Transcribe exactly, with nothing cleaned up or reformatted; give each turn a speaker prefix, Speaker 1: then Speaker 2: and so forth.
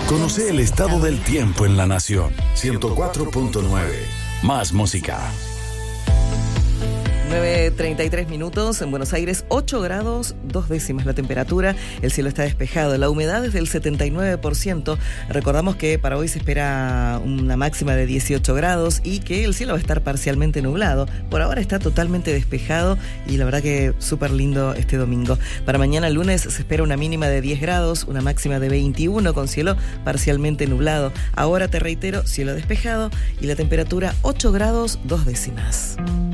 Speaker 1: Conoce el estado del tiempo en la nación. ciento cuatro punto nueve. Más música.
Speaker 2: nueve treinta y tres minutos, en Buenos Aires ocho grados, dos décimas la temperatura, el cielo está despejado, la humedad es del setenta y nueve por ciento, recordamos que para hoy se espera una máxima de dieciocho grados y que el cielo va a estar parcialmente nublado, por ahora está totalmente despejado y la verdad que súper lindo este domingo. Para mañana lunes se espera una mínima de diez grados, una máxima de veintiuno con cielo parcialmente nublado, ahora te reitero, cielo despejado y la temperatura ocho grados, dos décimas.